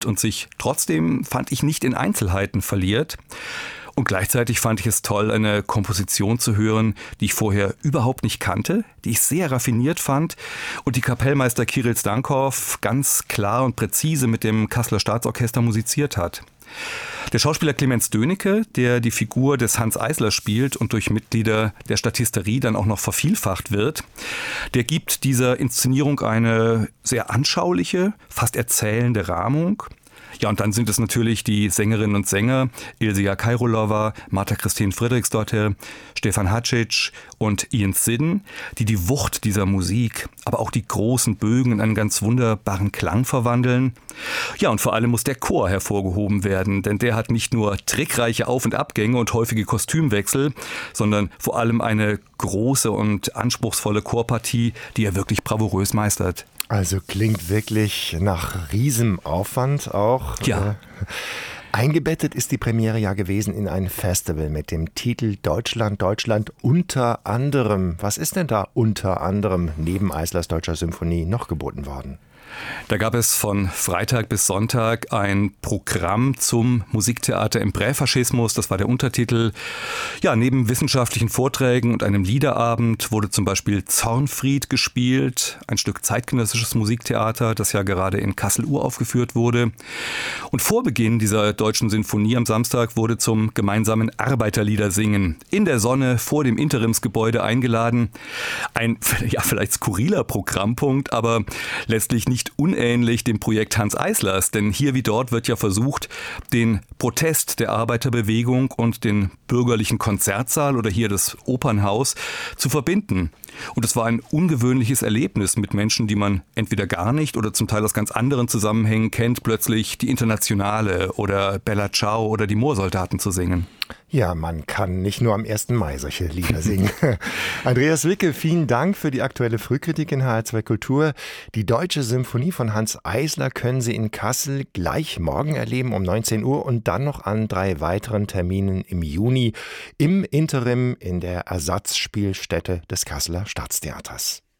und sich trotzdem, fand ich, nicht in Einzelheiten verliert. Und gleichzeitig fand ich es toll, eine Komposition zu hören, die ich vorher überhaupt nicht kannte, die ich sehr raffiniert fand und die Kapellmeister Kirill Stankow ganz klar und präzise mit dem Kasseler Staatsorchester musiziert hat. Der Schauspieler Clemens Dönecke, der die Figur des Hanns Eisler spielt und durch Mitglieder der Statisterie dann auch noch vervielfacht wird, der gibt dieser Inszenierung eine sehr anschauliche, fast erzählende Rahmung. Ja, und dann sind es natürlich die Sängerinnen und Sänger Ilse Kairolova, Martha Christine Friedrichsdottir, Stefan Hadzic und Ian Sidden, die die Wucht dieser Musik, aber auch die großen Bögen in einen ganz wunderbaren Klang verwandeln. Ja, und vor allem muss der Chor hervorgehoben werden, denn der hat nicht nur trickreiche Auf- und Abgänge und häufige Kostümwechsel, sondern vor allem eine große und anspruchsvolle Chorpartie, die er wirklich bravourös meistert. Also klingt wirklich nach Riesenaufwand auch. Ja. Eingebettet ist die Premiere ja gewesen in ein Festival mit dem Titel Deutschland, Deutschland unter anderem. Was ist denn da unter anderem neben Eislers Deutscher Symphonie noch geboten worden? Da gab es von Freitag bis Sonntag ein Programm zum Musiktheater im Präfaschismus, das war der Untertitel. Ja, neben wissenschaftlichen Vorträgen und einem Liederabend wurde zum Beispiel Zornfried gespielt, ein Stück zeitgenössisches Musiktheater, das ja gerade in Kassel uraufgeführt wurde. Und vor Beginn dieser deutschen Sinfonie am Samstag wurde zum gemeinsamen Arbeiterliedersingen in der Sonne vor dem Interimsgebäude eingeladen. Ein ja, vielleicht skurriler Programmpunkt, aber letztlich nicht unähnlich dem Projekt Hanns Eislers, denn hier wie dort wird ja versucht, den Protest der Arbeiterbewegung und den bürgerlichen Konzertsaal oder hier das Opernhaus zu verbinden. Und es war ein ungewöhnliches Erlebnis mit Menschen, die man entweder gar nicht oder zum Teil aus ganz anderen Zusammenhängen kennt, plötzlich die Internationale oder Bella Ciao oder die Moorsoldaten zu singen. Ja, man kann nicht nur am 1. Mai solche Lieder singen. Andreas Wicke, vielen Dank für die aktuelle Frühkritik in HR2 Kultur. Die Deutsche Symphonie von Hanns Eisler können Sie in Kassel gleich morgen erleben um 19 Uhr und dann noch an 3 weiteren Terminen im Juni im Interim in der Ersatzspielstätte des Kasseler Staatstheaters.